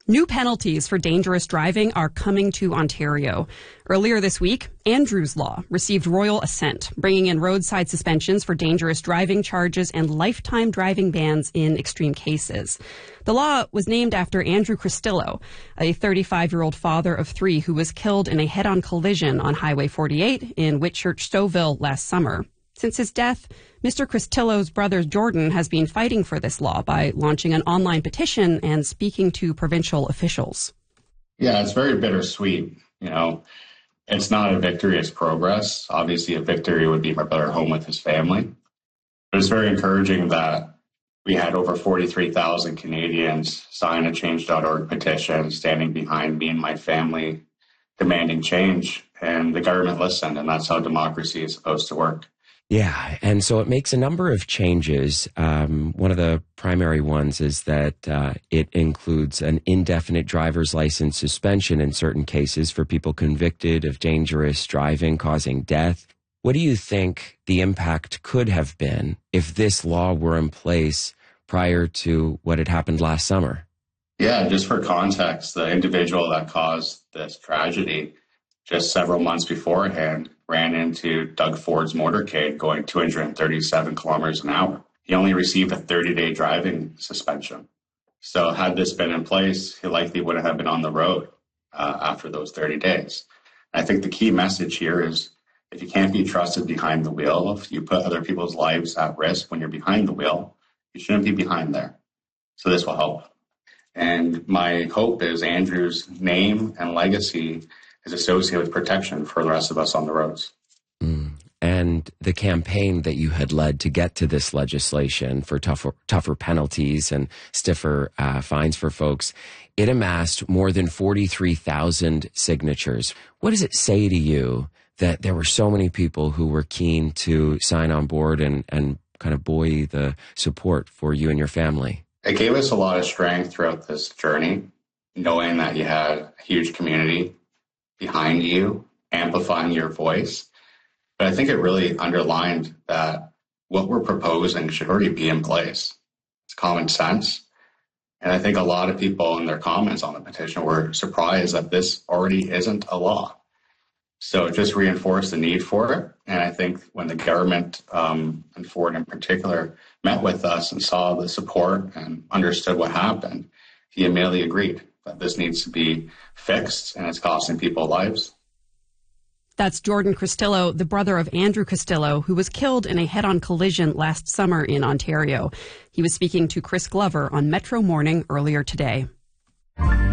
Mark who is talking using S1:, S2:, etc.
S1: New penalties for dangerous driving are coming to Ontario. Earlier this week, Andrew's Law received royal assent, bringing in roadside suspensions for dangerous driving charges and lifetime driving bans in extreme cases. The law was named after Andrew Christillo, a 35-year-old father of three who was killed in a head-on collision on Highway 48 in Whitchurch, Stouffville last summer. Since his death, Mr. Christillo's brother Jordan has been fighting for this law by launching an online petition and speaking to provincial officials.
S2: Yeah, it's very bittersweet. It's not a victory, it's progress. Obviously, a victory would be my brother home with his family. But it's very encouraging that we had over 43,000 Canadians sign a Change.org petition standing behind me and my family demanding change. And the government listened, and that's how democracy is supposed to work.
S3: Yeah, and so it makes a number of changes. One of the primary ones is that it includes an indefinite driver's license suspension in certain cases for people convicted of dangerous driving causing death. What do you think the impact could have been if this law were in place prior to what had happened last summer?
S2: Yeah, just for context, the individual that caused this tragedy just several months beforehand ran into Doug Ford's motorcade going 237 kilometers an hour. He only received a 30-day driving suspension. So had this been in place, he likely wouldn't have been on the road after those 30 days. I think the key message here is if you can't be trusted behind the wheel, if you put other people's lives at risk when you're behind the wheel, you shouldn't be behind there. So this will help. And my hope is Andrew's name and legacy is associated with protection for the rest of us on the roads.
S3: And the campaign that you had led to get to this legislation for tougher penalties and stiffer fines for folks, it amassed more than 43,000 signatures. What does it say to you that there were so many people who were keen to sign on board and kind of buoy the support for you and your family?
S2: It gave us a lot of strength throughout this journey, knowing that you had a huge community behind you, amplifying your voice. But I think it really underlined that what we're proposing should already be in place. It's common sense. And I think a lot of people in their comments on the petition were surprised that this already isn't a law. So it just reinforced the need for it. And I think when the government, and Ford in particular, met with us and saw the support and understood what happened, he immediately agreed that this needs to be fixed and it's costing people lives.
S1: That's Jordan Christillo, the brother of Andrew Christillo, who was killed in a head-on collision last summer in Ontario. He was speaking to Chris Glover on Metro Morning earlier today.